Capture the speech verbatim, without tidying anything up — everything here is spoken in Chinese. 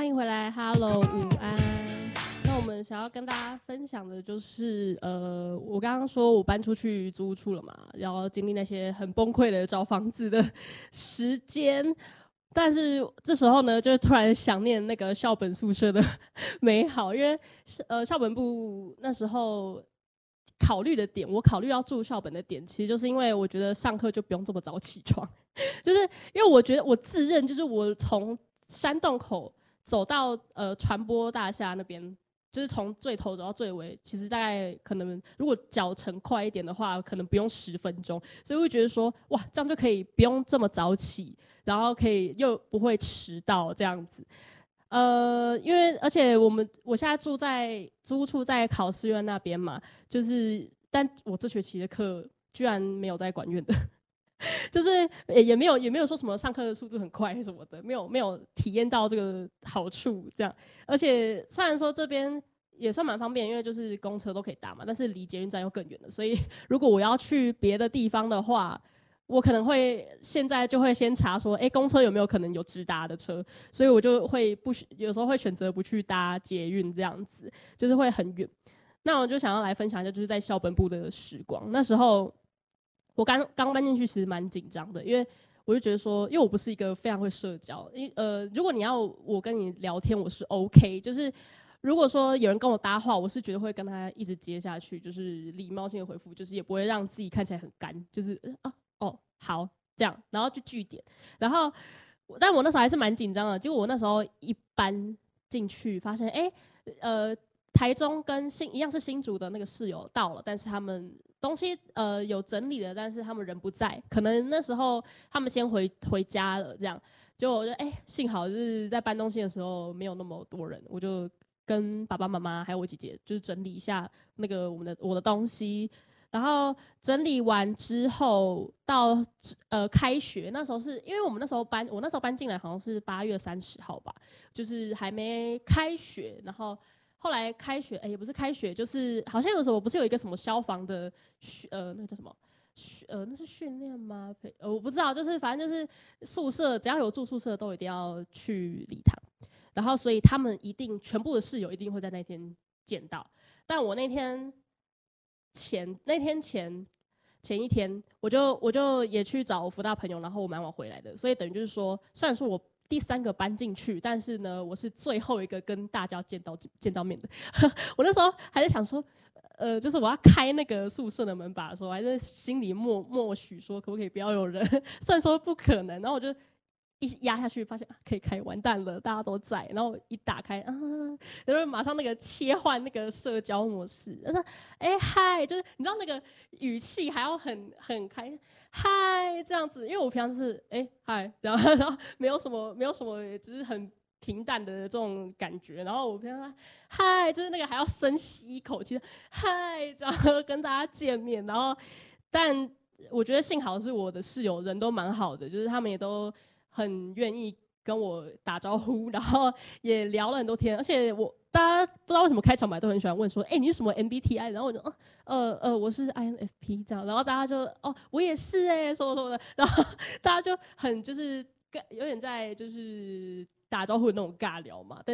欢迎回来 ，Hello， 午安。那我们想要跟大家分享的就是，呃，我刚刚说我搬出去租屋处了嘛，然后经历那些很崩溃的找房子的时间，但是这时候呢，就突然想念那个校本宿舍的美好，因为呃校本部那时候考虑的点，我考虑要住校本的点，其实就是因为我觉得上课就不用这么早起床，就是因为我觉得我自认就是我从山洞口走到呃传播大厦那边，就是从最头走到最尾，其实大概可能如果脚程快一点的话，可能不用十分钟，所以我会觉得说，哇，这样就可以不用这么早起，然后可以又不会迟到这样子。呃，因为而且我们我现在住在租屋处在考试院那边嘛，就是但我这学期的课居然没有在管院的。就是也没有也没有说什么上课的速度很快什么的，没有没有体验到这个好处这样。而且虽然说这边也算蛮方便，因为就是公车都可以搭嘛，但是离捷运站又更远了，所以如果我要去别的地方的话，我可能会现在就会先查说，哎、欸，公车有没有可能有直达的车，所以我就会不有时候会选择不去搭捷运这样子，就是会很远。那我就想要来分享一下，就是在校本部的时光，那时候。我刚刚搬进去，其实蛮紧张的，因为我就觉得说，因为我不是一个非常会社交，呃，如果你要我跟你聊天，我是 OK， 就是如果说有人跟我搭话，我是绝对会跟他一直接下去，就是礼貌性的回复，就是也不会让自己看起来很干，就是啊哦好这样，然后就句点，然后但我那时候还是蛮紧张的，结果我那时候一搬进去，发现哎呃。台中跟新一样是新竹的那个室友到了，但是他们东西呃有整理了，但是他们人不在，可能那时候他们先回回家了，这样。结果我就哎、欸，幸好就是在搬东西的时候没有那么多人，我就跟爸爸妈妈还有我姐姐就是整理一下那个我们的我的东西，然后整理完之后到呃开学那时候是因为我们那时候搬，我那时候搬进来好像是八月三十号吧，就是还没开学，然后。后来开学，哎、欸，也不是开学，就是好像有什么，不是有一个什么消防的，呃，那个叫什么，呃，那是训练吗？呃，我不知道，就是反正就是宿舍，只要有住宿舍都一定要去礼堂，然后所以他们一定全部的室友一定会在那天见到。但我那天前那天前前一天，我就我就也去找我福大朋友，然后我蛮晚回来的，所以等于就是说，虽然说我。第三个搬进去，但是呢，我是最后一个跟大家见到见到面的。我那时候还在想说，呃，就是我要开那个宿舍的门把的时候，我还在心里默默许说，可不可以不要有人？虽然说不可能，然后我就一压下去，发现、啊、可以开，完蛋了，大家都在。然后一打开，啊，然后马上那个切换那个社交模式，他说：“哎嗨，就是你知道那个语气还要很很开。”嗨，这样子，因为我平常是哎嗨，然后然后没有什么没有什么，只是很平淡的这种感觉。然后我平常嗨，就是那个还要深吸一口气，嗨，这样跟大家见面。然后，但我觉得幸好是我的室友人都蛮好的，就是他们也都很愿意跟我打招呼，然后也聊了很多天，而且我。大家不知道为什么开场白都很喜欢问说，哎、欸，你是什么 M B T I？ 然后我就，哦，呃呃，我是 I N F P 这样，然后大家就，哦，我也是哎、欸，什么什么的，然后大家就很就是有点在就是打招呼的那种尬聊嘛，但。